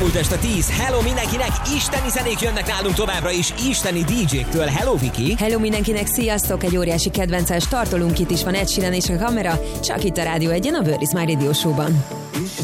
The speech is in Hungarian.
elmúlt este 10. Hello mindenkinek, isteni zenék jönnek nálunk továbbra is, isteni DJ-któl. Hello Viki! Hello mindenkinek, sziasztok! Egy óriási kedvences tartolunk, itt is van Ed Sheeran és a kamera, csak itt a Rádió 1-en, a Word is My Radio Show-ban.